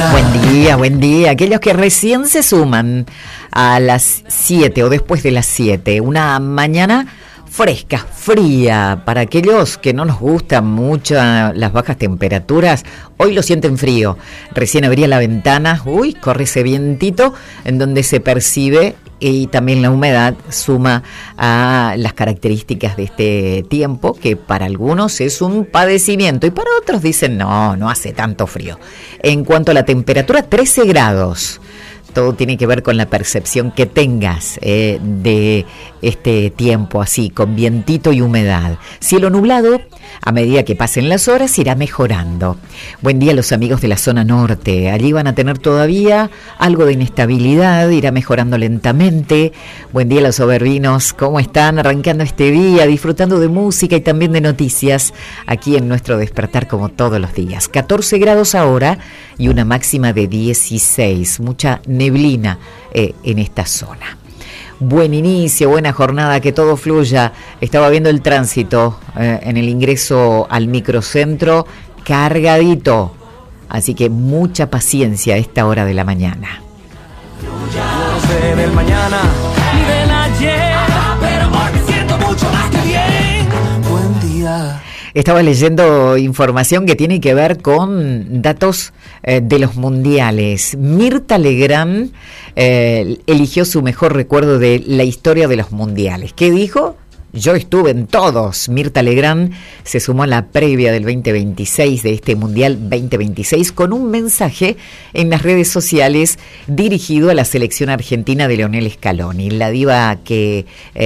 Buen día. Aquellos que recién se suman a las 7 o después de las 7, una mañana fresca, fría, para aquellos que no nos gustan mucho las bajas temperaturas, hoy lo sienten frío. Recién abría la ventana, corre ese vientito en donde se percibe, y también la humedad suma a las características de este tiempo, que para algunos es un padecimiento y para otros dicen no hace tanto frío. En cuanto a la temperatura, 13 grados. Todo tiene que ver con la percepción que tengas de este tiempo así, con vientito y humedad. Cielo nublado, a medida que pasen las horas irá mejorando. Buen día a los amigos de la zona norte. Allí van a tener todavía algo de inestabilidad, irá mejorando lentamente. Buen día a los soberbinos, ¿cómo están? Arrancando este día, disfrutando de música y también de noticias aquí en nuestro despertar como todos los días. 14 grados ahora y una máxima de 16. Mucha neblina en esta zona. Buen inicio, buena jornada, que todo fluya. Estaba viendo el tránsito en el ingreso al microcentro, cargadito. Así que mucha paciencia a esta hora de la mañana. No sé del mañana ni del ayer, pero hoy me siento mucho más que bien. Buen día. Estaba leyendo información que tiene que ver con datos de los mundiales. Mirta Legrand eligió su mejor recuerdo de la historia de los mundiales. ¿Qué dijo? Yo estuve en todos. Mirta Legrand se sumó a la previa del 2026, de este Mundial 2026, con un mensaje en las redes sociales dirigido a la selección argentina de Lionel Scaloni. La diva que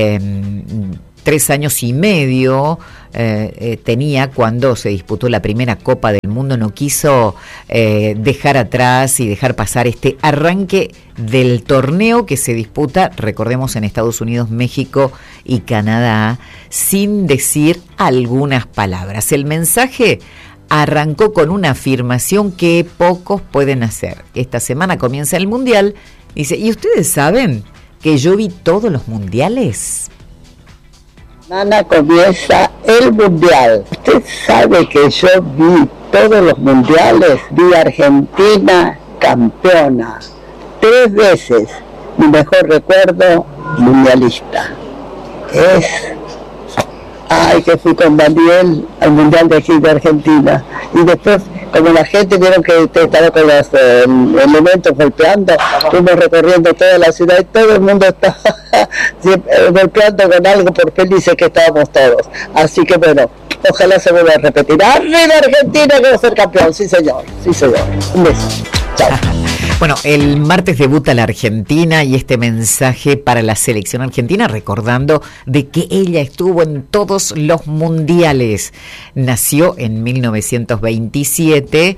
3 años y medio tenía cuando se disputó la primera Copa del Mundo, no quiso dejar atrás y dejar pasar este arranque del torneo que se disputa, recordemos, en Estados Unidos, México y Canadá, sin decir algunas palabras. El mensaje arrancó con una afirmación que pocos pueden hacer. Esta semana comienza el Mundial, dice, ¿y ustedes saben que yo vi todos los mundiales? Mañana comienza el mundial. Usted sabe que yo vi todos los mundiales, vi Argentina campeona 3 veces. Mi mejor recuerdo mundialista es que fui con Daniel al mundial de aquí de Argentina, y después, como la gente vieron que estaba con los elementos golpeando, fuimos recorriendo toda la ciudad y todo el mundo estaba golpeando con algo por felices que estábamos todos. Así que bueno, ojalá se vuelva a repetir. ¡Arriba Argentina, que va a ser campeón! Sí señor. Un beso. Chao. Bueno, el martes debuta la Argentina y este mensaje para la selección argentina, recordando de que ella estuvo en todos los mundiales. Nació en 1927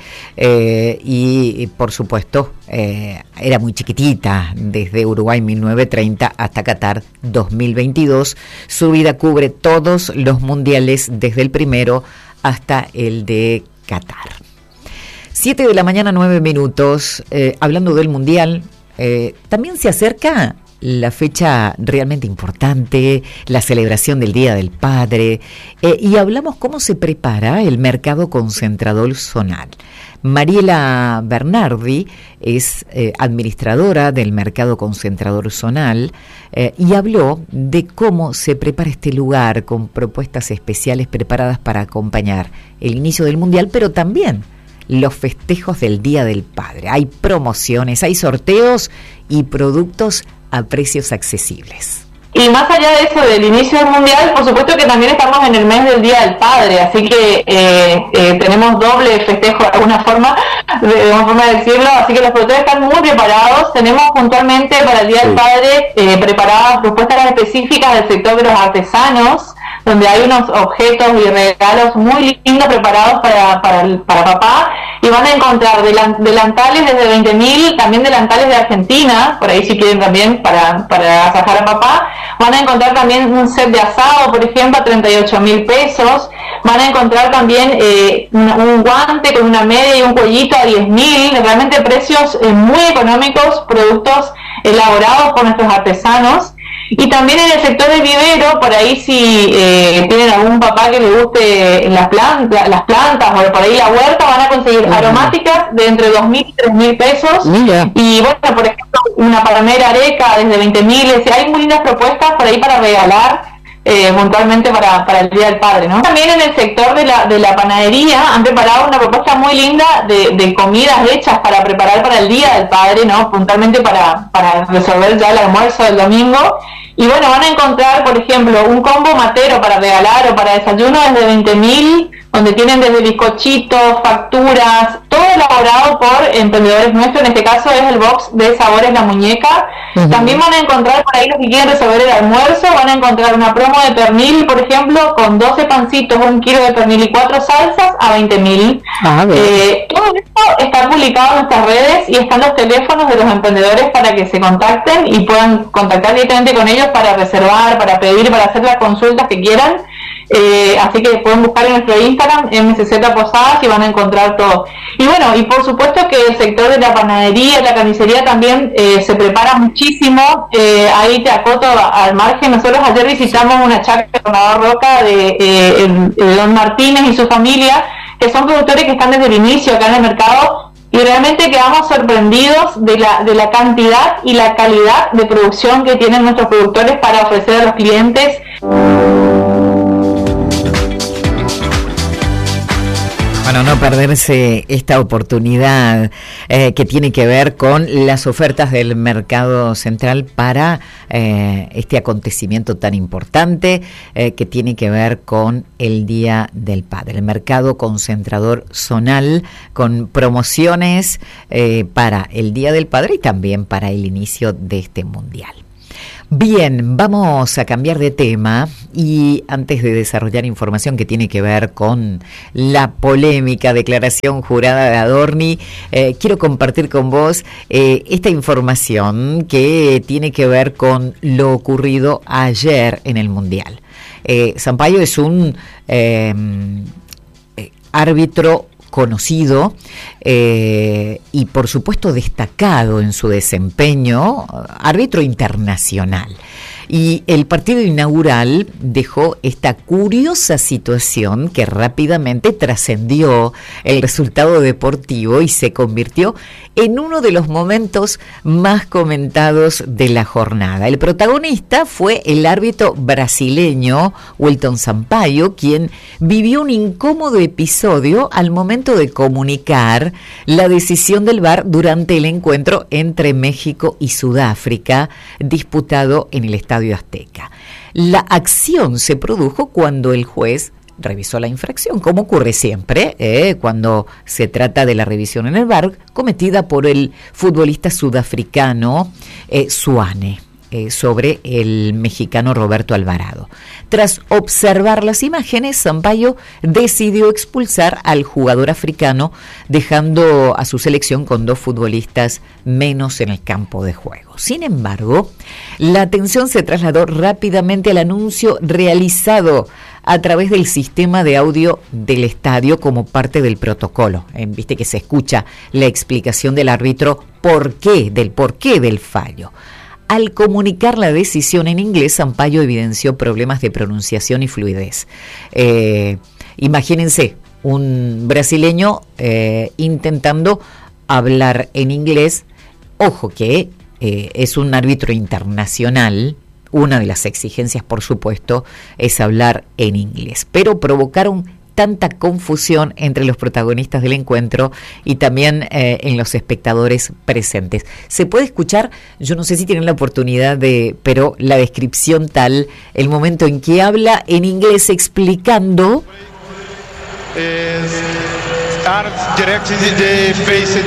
y por supuesto era muy chiquitita, desde Uruguay 1930 hasta Qatar 2022. Su vida cubre todos los mundiales, desde el primero hasta el de Qatar. 7 de la mañana, 9 minutos, hablando del Mundial, también se acerca la fecha realmente importante, la celebración del Día del Padre, y hablamos cómo se prepara el mercado concentrador zonal. Mariela Bernardi es administradora del mercado concentrador zonal y habló de cómo se prepara este lugar con propuestas especiales preparadas para acompañar el inicio del Mundial, pero también los festejos del Día del Padre. Hay promociones, hay sorteos y productos a precios accesibles. Y más allá de eso, del inicio del Mundial, por supuesto que también estamos en el mes del Día del Padre, así que tenemos doble festejo de alguna forma de decirlo, así que los productores están muy preparados. Tenemos puntualmente para el Día del Padre preparadas propuestas específicas del sector de los artesanos, donde hay unos objetos y regalos muy lindos preparados para papá, y van a encontrar delantales desde 20.000, también delantales de Argentina, por ahí si quieren también para agasajar a papá. Van a encontrar también un set de asado, por ejemplo, a 38.000 pesos. Van a encontrar también un guante con una media y un cuellito a 10.000, realmente precios muy económicos, productos elaborados por nuestros artesanos. Y también en el sector del vivero, por ahí si tienen algún papá que le guste las plantas o por ahí la huerta, van a conseguir aromáticas de entre 2.000 y 3.000 pesos. Mira. Y bueno, por ejemplo, una palmera areca desde 20.000, hay muy lindas propuestas por ahí para regalar puntualmente para el Día del Padre, ¿no? También en el sector de la panadería han preparado una propuesta muy linda de comidas hechas para preparar para el Día del Padre, ¿no? Puntualmente para resolver ya el almuerzo del domingo. Y bueno, van a encontrar, por ejemplo, un combo matero para regalar o para desayuno desde 20.000, donde tienen desde bizcochitos, facturas, todo elaborado por emprendedores nuestros. En este caso es el box de Sabores La Muñeca. También van a encontrar por ahí los que quieren resolver el almuerzo, van a encontrar una promo de pernil, por ejemplo, con 12 pancitos, 1 kilo de pernil y 4 salsas a 20.000. Todo esto está publicado en nuestras redes y están los teléfonos de los emprendedores para que se contacten y puedan contactar directamente con ellos para reservar, para pedir, para hacer las consultas que quieran. Así que pueden buscar en nuestro Instagram MCZ Posadas y van a encontrar todo. Y bueno, y por supuesto que el sector de la panadería, la carnicería también se prepara muchísimo. Ahí te acoto al margen, nosotros ayer visitamos una chacra de Gobernador Roca de Don Martínez y su familia, que son productores que están desde el inicio acá en el mercado, y realmente quedamos sorprendidos de la cantidad y la calidad de producción que tienen nuestros productores para ofrecer a los clientes. Bueno, no perderse esta oportunidad que tiene que ver con las ofertas del mercado central para este acontecimiento tan importante que tiene que ver con el Día del Padre. El mercado concentrador zonal con promociones para el Día del Padre y también para el inicio de este mundial. Bien, vamos a cambiar de tema y antes de desarrollar información que tiene que ver con la polémica declaración jurada de Adorni, quiero compartir con vos esta información que tiene que ver con lo ocurrido ayer en el Mundial. Sampaio es un árbitro conocido y por supuesto destacado en su desempeño, árbitro internacional. Y el partido inaugural dejó esta curiosa situación que rápidamente trascendió el resultado deportivo y se convirtió en uno de los momentos más comentados de la jornada. El protagonista fue el árbitro brasileño Wellington Sampaio, quien vivió un incómodo episodio al momento de comunicar la decisión del VAR durante el encuentro entre México y Sudáfrica disputado en el Estadio Azteca. La acción se produjo cuando el juez revisó la infracción, como ocurre siempre cuando se trata de la revisión en el VAR cometida por el futbolista sudafricano Suane sobre el mexicano Roberto Alvarado. Tras observar las imágenes, Sampaio decidió expulsar al jugador africano, dejando a su selección con 2 futbolistas menos en el campo de juego. Sin embargo, la atención se trasladó rápidamente al anuncio realizado a través del sistema de audio del estadio como parte del protocolo. Viste que se escucha la explicación del árbitro del porqué del fallo. Al comunicar la decisión en inglés, Sampaio evidenció problemas de pronunciación y fluidez. Imagínense un brasileño intentando hablar en inglés. Ojo que es un árbitro internacional. Una de las exigencias, por supuesto, es hablar en inglés. Pero provocaron tanta confusión entre los protagonistas del encuentro y también en los espectadores presentes. Se puede escuchar, yo no sé si tienen la oportunidad pero la descripción tal, el momento en que habla en inglés explicando. Start direct the face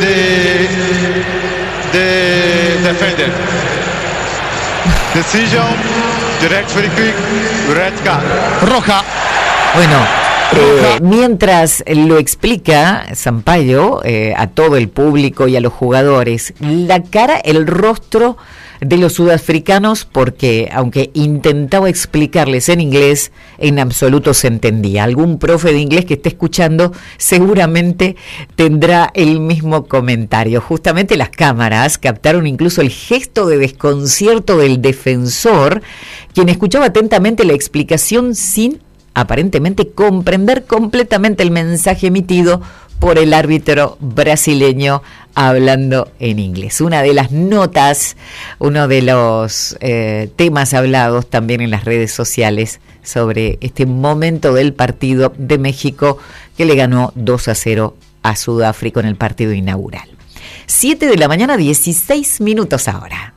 the defender. Decision, direct free kick, red card. Roja. Bueno. Mientras lo explica Sampaio a todo el público y a los jugadores, la cara, el rostro de los sudafricanos porque, aunque intentaba explicarles en inglés, en absoluto se entendía. Algún profe de inglés que esté escuchando seguramente tendrá el mismo comentario. Justamente las cámaras captaron incluso el gesto de desconcierto del defensor, quien escuchaba atentamente la explicación sin aparentemente comprender completamente el mensaje emitido por el árbitro brasileño hablando en inglés. Una de las notas, uno de los temas hablados también en las redes sociales sobre este momento del partido de México que le ganó 2-0 a Sudáfrica en el partido inaugural. 7 de la mañana, 16 minutos ahora.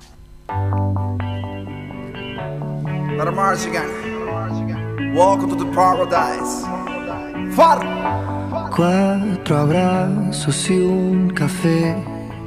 Welcome to the paradise. Far. 4 abrazos y un café.